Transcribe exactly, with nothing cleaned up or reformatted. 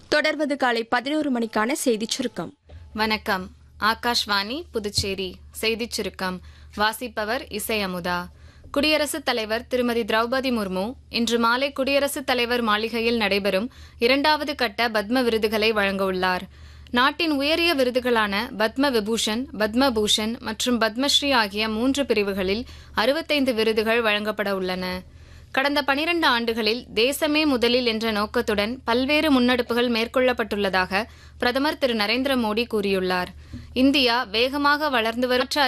தொடர்வது காலை பதினோரு மணிக்கான செய்திச் சுருக்கம். வணக்கம். ஆகாஷ்வாணி புதுச்சேரி செய்திச் சுருக்கம் வாசிப்பவர் இசை அமுதா. குடியரசுத் தலைவர் திருமதி திரௌபதி முர்மு இன்று மாலை குடியரசுத் தலைவர் மாளிகையில் நடைபெறும் இரண்டாவது கட்ட பத்ம விருதுகளை வழங்கவுள்ளார். நாட்டின் உயரிய விருதுகளான பத்ம விபூஷன், பத்ம பூஷன் மற்றும் பத்மஸ்ரீ ஆகிய மூன்று பிரிவுகளில் அறுபத்தைந்து விருதுகள் வழங்கப்பட உள்ளன. கடந்த பனிரண்டு ஆண்டுகளில் தேசமே முதலில் என்ற நோக்கத்துடன் பல்வேறு முன்னெடுப்புகள் மேற்கொள்ளப்பட்டுள்ளதாக பிரதமர் திரு நரேந்திர மோடி கூறியுள்ளார். இந்தியா வேகமாக வளர்ந்து வரும்